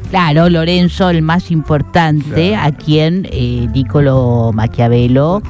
Claro, Lorenzo, el más importante, a quien Niccolò Maquiavelo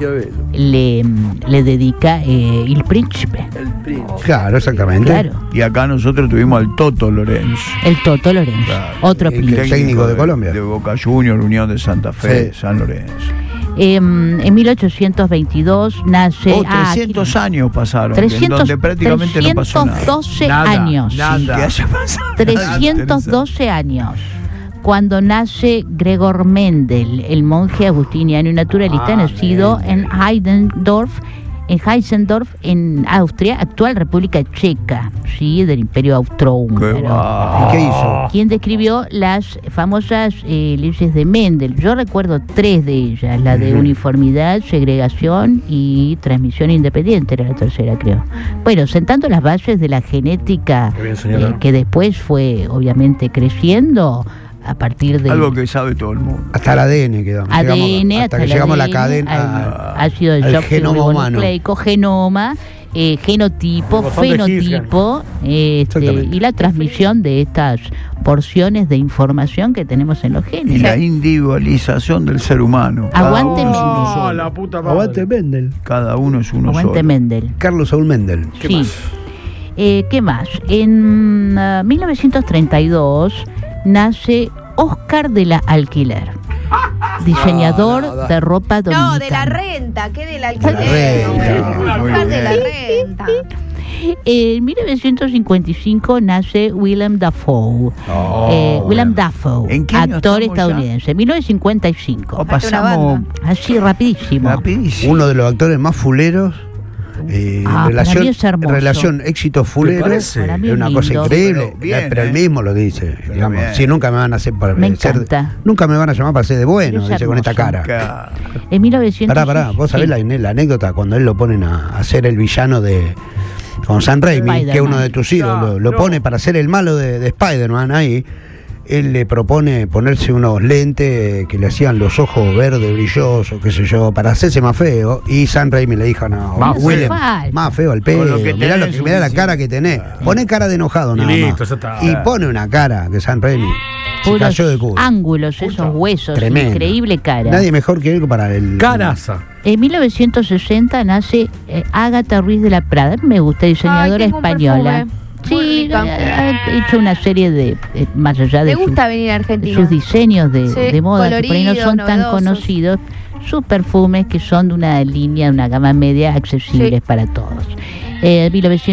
le dedica Il Príncipe. El príncipe. Claro, exactamente. Claro. Y acá nosotros tuvimos al Toto Lorenzo. El Toto Lorenzo, Claro. otro El príncipe. técnico de Colombia. De Boca Juniors, Unión de Santa Fe, Sí. San Lorenzo. En 1822 nace... 300 años pasaron, 300, donde prácticamente no pasó nada. 312 Nada, años. nada. Sin que haya pasado nada 312 años. Cuando nace Gregor Mendel, el monje agustiniano y naturalista nacido en Heidendorf, en Austria, actual República Checa, ¿sí? Del Imperio Austrohúngaro. va. ¿Qué hizo? Quien describió las famosas leyes de Mendel. Yo recuerdo 3 de ellas: la de uniformidad, segregación y transmisión independiente, era la tercera, creo. Bueno, sentando las bases de la genética, Qué bien, señora. que después fue obviamente creciendo a partir de Algo que sabe todo el mundo. Hasta el ADN quedamos. ADN, hasta que el llegamos a la ADN, cadena. ácido al genoma humano. nucleico, genoma, genotipo, El botón de fenotipo, Exactamente. y la transmisión de estas porciones de información que tenemos en los genes. Y la individualización del ser humano. Aguante Cada uno es uno Mendel. solo. La puta madre. Aguante Mendel. Cada uno es uno Aguante solo. Mendel. Carlos Saúl Mendel. Sí. ¿Qué más? En 1932 nace Oscar de la Alquiler, diseñador de ropa dominicana. No, de la renta, ¿qué del la alquiler? renta. Muy Oscar de la bien. renta. En 1955 nace Willem Dafoe. Willem Dafoe, ¿En qué año actor estamos ya? estadounidense, 1955. O pasamos Así, rapidísimo. rapidísimo. Uno de los actores más fuleros. Para mí es hermoso. relación éxito fulero. parece? Para mí Es es una cosa lindo. increíble. Pero bien, pero él mismo lo dice. Digamos, bien. si nunca me van a hacer para Me ser, encanta. nunca me van a llamar para ser de bueno, Es dice con esta hermoso. cara. Claro. En 1955. Pará, vos sabés la anécdota cuando él lo ponen a hacer el villano de con Sam Raimi, Spider-Man. que es uno de tus ídolos, lo No. pone para hacer el malo de Spider-Man ahí. Él le propone ponerse unos lentes que le hacían los ojos verdes, brillosos, qué sé yo, para hacerse más feo. Y Sam Raimi le dijo, no, Más William, feo. más feo al Con pedo. lo que Mirá, tenés, mirá la sí. cara que tenés. Poné cara de enojado Y nada listo, más. ya está. Y pone una cara que Sam Raimi se Puros cayó de culo. ángulos, esos huesos, Tremendo. increíble cara. Nadie mejor que él para el... Caraza. En 1960 nace Ágata Ruiz de la Prada. Me gusta, diseñadora Ay, tengo un española. perfume. Muy Sí, rica. ha hecho una serie de, más allá de ¿Te gusta venir a Argentina? sus diseños de Sí, moda, que por ahí no coloridos, son tan novedosos. conocidos, sus perfumes que son de una línea, una gama media accesibles Sí. para todos. En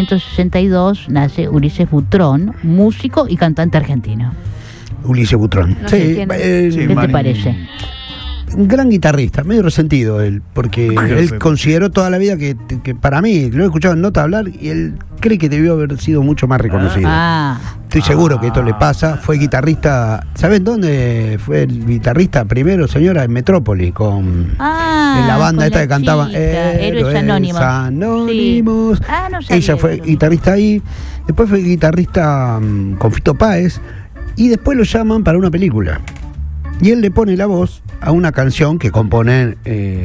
1962 nace Ulises Butrón, músico y cantante argentino. Ulises Butrón. No sé quién es. Sí, ¿Qué te Mani. parece? Un gran guitarrista, medio resentido él, porque él consideró toda la vida que para mí, lo he escuchado en nota hablar, y él cree que debió haber sido mucho más reconocido. Estoy seguro que esto le pasa. Fue guitarrista, ¿saben dónde fue el guitarrista primero, señora? En Metrópoli, en la banda con esta la que cantaba chica, Héroes Anónimos. Anónimos. Sí. No sabía Ella fue eso. guitarrista ahí, después fue guitarrista con Fito Páez, y después lo llaman para una película. Y él le pone la voz a una canción que componen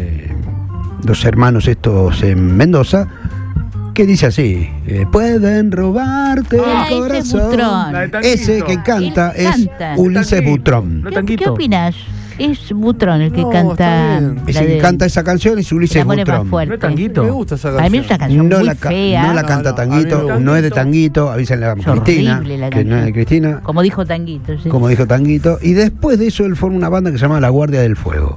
los hermanos estos en Mendoza, que dice así: pueden robarte el ese es corazón. Butrón. La de Tanguito. Ese que canta Él es canta. Ulises Tanguito. Butrón. No, ¿Qué Tanguito. opinas? Es Butrón el que No, canta. está bien. la Ese que de- canta esa canción es El Ulises amor es más Butrón. fuerte. ¿No es Tanguito? Me gusta esa Para mí es una canción No muy la, fea. no la canta No, no, Tanguito, a mí me no es de gusta. Tanguito, avísenle a Es Cristina, horrible la que no es de canción. Cristina, Como dijo Tanguito, sí. como dijo Tanguito. Y después de eso él forma una banda que se llama La Guardia del Fuego,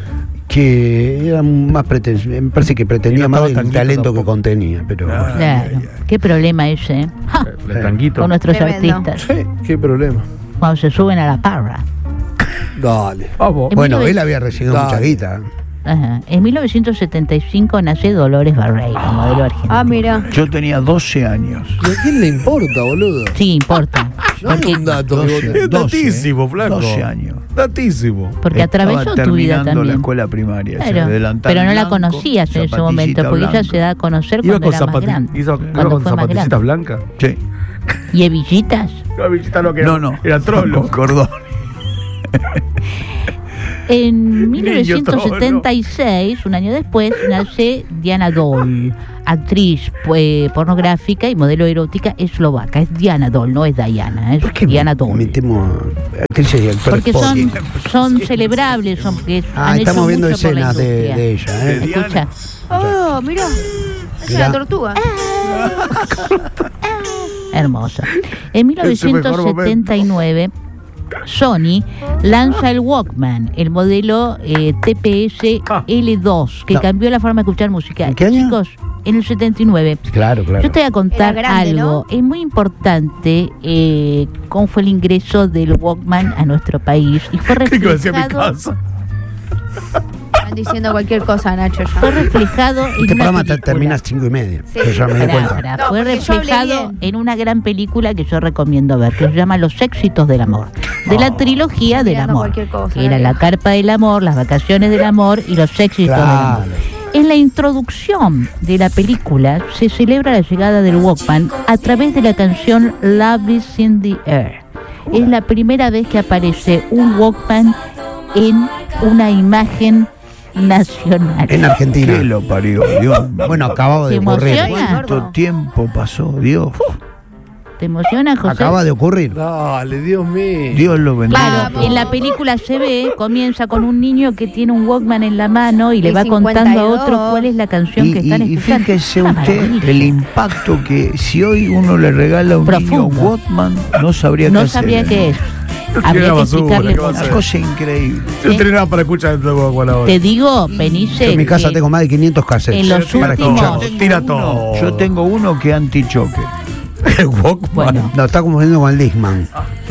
que era más me parece que Y pretendía no más estaba el Tanguito talento que tampoco. contenía, pero Claro. Claro. Qué problema ese, ¿eh? ¡Ja! El Tanguito. Con nuestros Tremendo. artistas. Sí, qué problema. Cuando se suben a la parra. Dale. Vamos. En bueno, 1900 él había recibido Dale. mucha guita. Ajá. En 1975 nace Dolores Barreiro, modelo argentina. Mira. Yo tenía 12 años. ¿Y a quién le importa, boludo? Sí, importa. No es un dato que vos tenés. Es datísimo, flaco. 12 años. Datísimo. Porque atravesó Estaba tu vida terminando también. la escuela primaria. Claro, se delantal pero no la blanco, conocías en ese zapatillita momento, porque ella blanca. se da a conocer Iba cuando con, era más grande. iba Cuando con fue más zapatillitas grande. blancas. Sí. ¿Y hebillitas? La visita lo que era. No. Era trolo. Con cordón. En Niño 1976, un año después, nace Diana Dole, actriz pornográfica y modelo erótica eslovaca. Es Diana Doll, no es Diana, es ¿Por qué Diana Doll. metemos actrices y actores Porque son celebrables, porque han hecho estamos viendo mucho por la escenas de industria. ella, ¿eh? Escucha. Oh, mirá. Es Mirá. una tortuga. Hermosa. En Es el mejor 1979, Sony lanza el Walkman, el modelo TPS L2, que No. cambió la forma de escuchar música. ¿En qué año? Chicos, en el 79. Claro, claro. Yo te voy a contar Era grande, algo. ¿no? Es muy importante cómo fue el ingreso del Walkman a nuestro país. Y fue ¿Qué iba a decir a mi reflejado, casa? Están diciendo cualquier cosa, Nacho. ya. fue reflejado en Este una programa película. termina a 5:30. Sí. Que ya me di Pará, cuenta. pará. No, Fue porque yo hablé reflejado bien. en una gran película que yo recomiendo ver, que se llama Los éxitos del amor, de la trilogía del mirando amor, cualquier cosa, que era dale. La carpa del amor, Las vacaciones del amor y Los éxitos del Claro. amor. En la introducción de la película se celebra la llegada del Walkman a través de la canción Love is in the Air. Es la primera vez que aparece un Walkman en una imagen nacional. En Argentina. ¿Qué lo parió, Dios? Bueno, acababa de ¿Te ocurrir. emociona? ¿Cuánto tiempo pasó, Dios? ¿Te emociona, José? Acaba de ocurrir. Dale, Dios mío. Dios lo bendiga. Claro, en la película se ve, comienza con un niño que tiene un Walkman en la mano y le Y va contando a 52. otro cuál es la canción que están Y escuchando. fíjese Una usted maravilla. el impacto que si hoy uno le regala a un niño un Profundo. Walkman, no sabría No qué sabría hacer. qué es. Quiero Habría la que basura, explicarle ¿qué va a por Una hacer? cosa increíble. Yo tenía nada para escuchar el Walkman ahora. Te digo, Penice, Yo en mi casa que tengo más de 500 cassettes. en los para últimos- escuchar. Tira todo. Yo tengo uno que es antichoque. El Walkman. Bueno, No, está confundiendo con el Discman.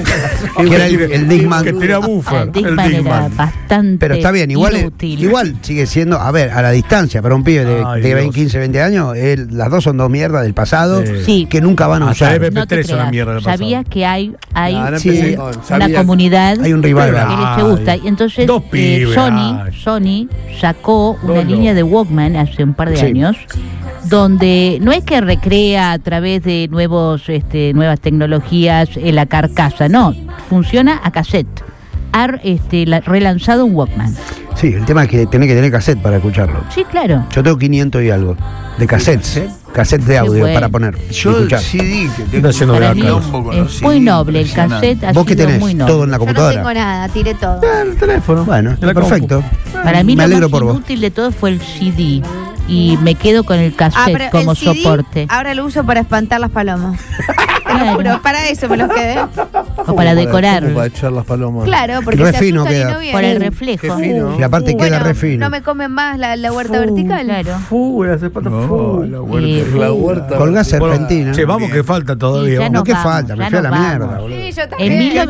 Que era el Discman. Que tenía buffer. el Discman era Discman. bastante Pero está bien, igual, inútil. igual sigue siendo, a ver, a la distancia, para un pibe de, Ay, de 20, Dios. 15, 20 años, las dos son dos mierdas del pasado Sí. que nunca van a Hasta usar. MP3 No te es una creas. mierda del pasado. Sabías que hay No, no Sí. empecé con- una sabía- comunidad Hay un que revival. Pero- les gusta. Y entonces Dos pibes, Sony sacó una Dos línea de Walkman hace un par de Sí. años, donde no es que recrea a través de nuevas tecnologías la carcasa, no, funciona a cassette. Ha relanzado un Walkman. Sí, el tema es que tenés que tener cassette para escucharlo. Sí, claro. Yo tengo 500 y algo de cassettes. Cassettes de audio bueno. para poner. y Yo escuchar. CD que Está tengo lleno de Para mí ácaros. es muy noble el cassette, ha ¿Vos qué sido tenés? muy noble. Todo en la Yo no computadora. tengo nada, tiré todo. El teléfono. Bueno, En la perfecto. Para mí Me lo alegro más por vos. inútil de todo fue el CD y me quedo con el cassette pero como el CD soporte. ahora lo uso para espantar las palomas. Te lo Claro. juro, para eso me los quedé. O para decorar. ¿Cómo para echar las palomas? Claro, porque Re se fino asustan y queda. no vienen. Por el reflejo. Qué fino. Y aparte queda re fino. No me comen más la huerta vertical. Claro. Las espaldas. la huerta. Eh, La huerta. Colgá Bueno, serpentina. che, vamos que falta Sí, todavía. ya vamos. No, ¿qué vamos, falta? Me ya fui a la nos mierda, vamos. boludo. Sí, yo En también. ¿qué año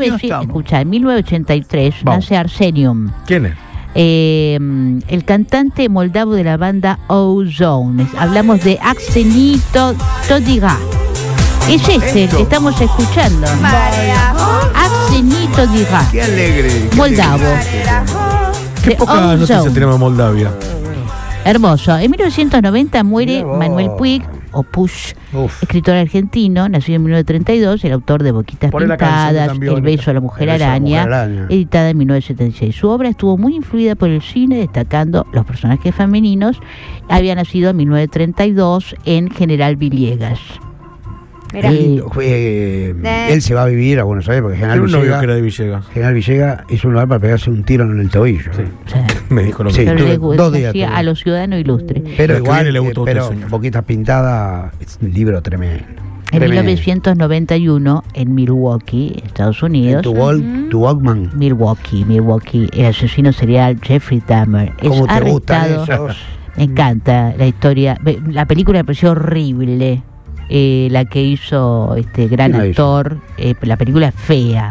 1983 Vamos. nace Arsenium, ¿Quién es? el cantante moldavo de la banda Ozone. Hablamos de Axenito Todiga. Es este el que estamos escuchando. Marea, Axenito Todiga, Qué alegre. qué moldavo. Qué de poca noticia Ozone. tenemos de Moldavia. Hermoso. En 1990 muere Mirá vos. Manuel Puig, o Push, Uf. escritor argentino, nacido en 1932, el autor de Boquitas Poné la canción de Pintadas, Tambiónica. El beso a la mujer El beso a la araña, mujer araña. editada en 1976. Su obra estuvo muy influida por el cine, destacando los personajes femeninos. Había nacido en 1932 en General Villegas. Mirá. Él se va a vivir a Buenos Aires porque Tiene un novio que era de Villegas. General Villegas es un lugar para pegarse un tiro en el tobillo. Sí. O sea, Me dijo lo Sí. mismo. pero le tuve gusta 2 días así tuve. a los ciudadanos ilustres. Pero Pero que igual, viene le gustó a usted, pero señor. Boquitas Pintadas es un libro tremendo. En Tremendo. 1991, en Milwaukee, Estados Unidos. Tu Walkman. Milwaukee, el asesino serial Jeffrey Dahmer es ¿Cómo te gustan arrestado. esos? Me encanta la historia. La película me pareció horrible. La que hizo este gran ¿Quién la hizo? actor. La película es fea.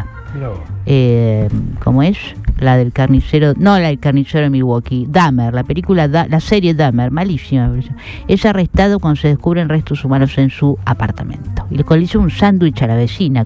¿Cómo es? La del carnicero. No, la del carnicero de Milwaukee. Dahmer, la película, la serie Dahmer, malísima. Es arrestado cuando se descubren restos humanos en su apartamento. Y le hizo un sándwich a la vecina con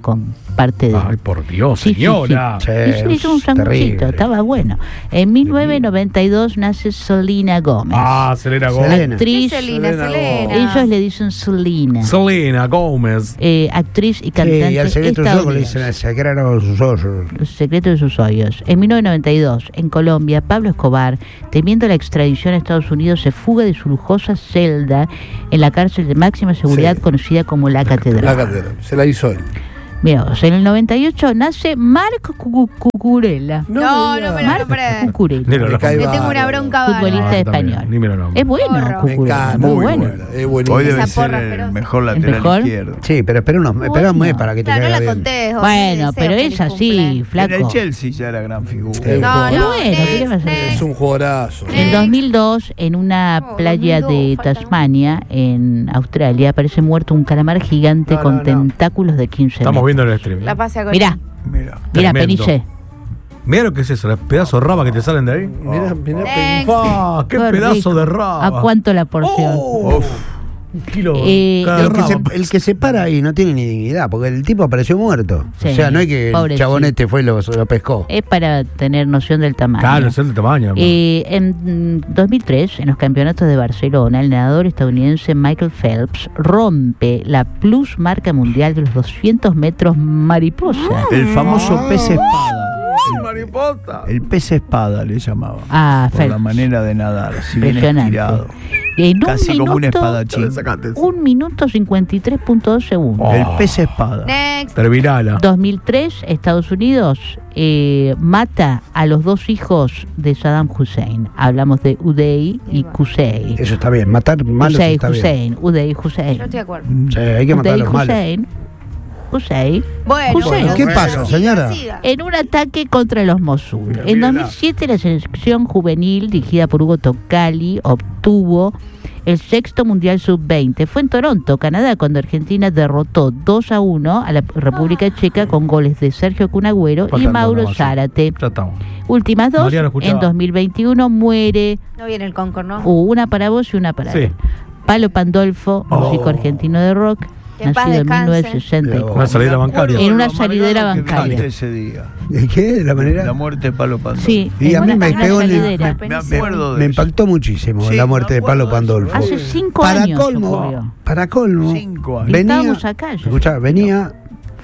parte de él. Ay, por Dios, Sí, sí, señora. sí. Hizo un sanguchito, terrible. estaba bueno. En 1992 nace Selena Gómez. Selena Gómez. Selena. Actriz, Selena. ellos le dicen Selena. Selena Gómez. Actriz y Sí, cantante y al secreto de sus ojos le estadounidense. dicen el secreto de sus ojos. El secreto de sus hoyos. En 1992, en Colombia, Pablo Escobar, temiendo la extradición a Estados Unidos, se fuga de su lujosa celda en la cárcel de máxima seguridad conocida como La Catedral. La catedral. Se la hizo él. Mira vos, en el 98 nace Marc Cucurella. No me lo Marc nombré. Cucurella, Ni lo Me cae Le tengo una bárbaro. bronca futbolista bárbara. español. Ni me lo nombro. Es bueno, Porro. Me Cucurella, encanta. muy bueno. Es buenísimo. Hoy debe Esa ser porra el asquerosa. mejor ¿El lateral mejor? izquierdo. Sí, pero espera un mes para que te Claro, no caiga la bien. conté. José, Bueno, deseo pero feliz es así, cumpleaños. En el flaco. Chelsea ya era gran figura. Es No, Es no, bueno, ¿qué vas a hacer? Es un jugadorazo. En 2002, en una Oh, playa 2002, de falta Tasmania, en Australia, aparece muerto un calamar gigante No, con no. tentáculos de 15 Estamos metros. viendo el stream. La pase a Mirá, Mira. mirá, Tremendo. Peniche. Mira lo que es eso, los pedazos de raba que te salen de ahí. Mirá, Next. ¡Ah! ¡Qué pedazo rico. de raba! ¿A cuánto la porción? Oh, un kilo cada El que, raba. el que se para ahí no tiene ni dignidad, porque el tipo apareció muerto. Sí, o sea, no es que el pobrecito. chabonete fue y lo pescó. Es para tener noción del tamaño. Claro, es el de tamaño. hermano. En 2003, en los campeonatos de Barcelona, el nadador estadounidense Michael Phelps rompe la plus marca mundial de los 200 metros mariposa. El famoso pez espada. Mariposa. El pez espada le llamaba. Ah, Por la Phelps. manera de nadar, si bien Impresionante. estirado. En Casi como un espadachín. 1 minuto 53.2 segundos. Oh. El pez espada. Next. Terminala. 2003, Estados Unidos mata a los dos hijos de Saddam Hussein. Hablamos de Uday y Qusay. Eso está bien. Matar malos Qusay, está bien. Hussein, Uday, Hussein. Yo estoy de acuerdo. Sí, hay que matar a Uday, los malos. Hussein. Qusay. Bueno, Hussein. pero ¿Qué siga, pasa, señora? siga. En un ataque contra los Mosul. En 2007, la selección juvenil dirigida por Hugo Tocali obtuvo el 6º Mundial Sub-20. Fue en Toronto, Canadá, cuando Argentina derrotó 2-1 a la República Checa con goles de Sergio Kun Agüero y Faltando Mauro nomás, sí. Zárate. Ya estamos. Últimas dos. Mariano, escuchaba. En 2021 muere No viene el Concord, ¿no? una para vos y una para Sí. él. Palo Pandolfo, músico argentino de rock, Que en paz nacido en descanse. 1964. Una salida bancaria. En una salidera Que bancaria. viste ese día. ¿De qué? ¿De la manera? La muerte de Palo Pandolfo. Sí, Y en a mí una me una pegó en el- salidera. Me acuerdo de Me eso. impactó muchísimo Sí, la muerte me de Palo acuerdo de eso. Pandolfo. Hace 5 Para años colmo, ocurrió. para colmo. 5 años. Y Venía, estábamos acá ya. escuchá, venía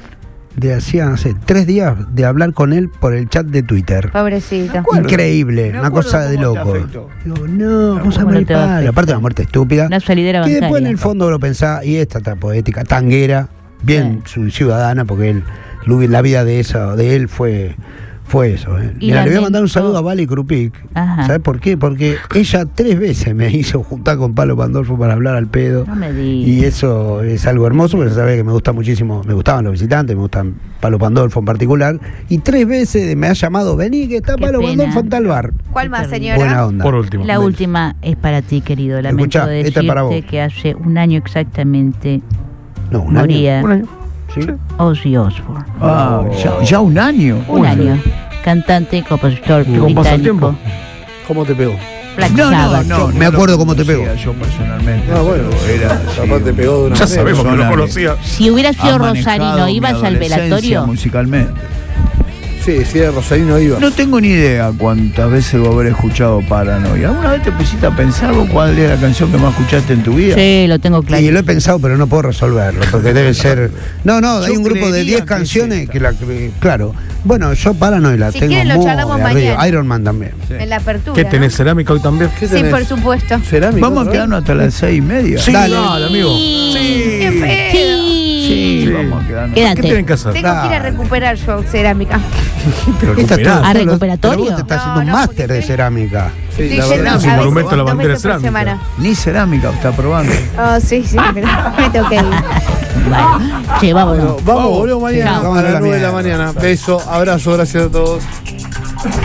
de hacía, no sé, 3 días de hablar con él por el chat de Twitter. Pobrecito. Increíble, Me una acuerdo cosa de cómo te loco. afectó. Digo, no, ¿cómo se ¿Cómo llama no el te va a palo? afectar? Aparte de la muerte estúpida. Una salidera Que después en bancaria. el fondo lo pensaba, y esta tan poética, tanguera, bien su ciudadana, porque él, la vida de él fue eso. Y Mira, le voy a mandar un lamento- saludo a Vale Krupik. Ajá. ¿Sabes por qué? Porque ella 3 veces me hizo juntar con Palo Pandolfo para hablar al pedo. No me digas. Y eso es algo hermoso, porque se sabe que me gusta muchísimo, me gustaban los visitantes, me gustan Palo Pandolfo en particular. Y 3 veces me ha llamado, vení que está Qué Palo pena. Pandolfo en tal bar. ¿Cuál más, Terrible. señora? Buena onda. Por último. La última es para ti, querido. Lamento Escuchá, esta es para vos. decirte que hace un año exactamente No, un moría año. ¿Sí? Ozzy Osbourne. Ah, ya un año. Un año. Cantante, compositor ¿Cómo pasa el británico. tiempo? ¿Cómo te pegó? Black No, Sabbath. no, Me no acuerdo lo cómo te pegó. conocía Yo personalmente. Ah, bueno, pero era capaz te pegó de una Ya manera. sabemos que lo Personal. conocía. Si hubiera sido Ha manejado Rosarino, mi ¿ibas al adolescencia velatorio? musicalmente. Sí, si era Rosarino iba. No tengo ni idea cuántas veces vos haber escuchado Paranoia. ¿Alguna vez te pusiste a pensar vos cuál es la canción que más escuchaste en tu vida? Sí, lo tengo claro. Y lo he pensado, pero no puedo resolverlo, porque debe ser... No, hay Yo un grupo de creería 10 que canciones es que claro. Bueno, yo Paranoia la Si tengo quieren lo muy charlamos arriba. mañana. Iron Man también. En la apertura. ¿Qué tenés, ¿no? cerámica hoy también? ¿Qué Sí, tenés? por supuesto. ¿Cerámica? Vamos a otra vez? quedarnos hasta las 6:30. Sí, Dale. dale, amigo. ¡Qué pedo! Sí, Sí. vamos a quedarnos. ¿Qué Quédate. tienen que hacer? Tengo que ir a recuperar yo cerámica. Pero Esta recuperá. ¿A pero recuperatorio? vos te estás No, haciendo un no, máster porque de estoy- cerámica. Sí, Estoy la yendo verdad. Es un a veces monumento a la 2 bandera veces por cerámica. semana. Ni cerámica está probando. Oh, sí, pero me tengo que ir. Bueno, che, vámonos. Bueno, vamos, volvemos mañana Chao. a las 9 de la Mierda. mañana. Beso, abrazo, gracias a todos.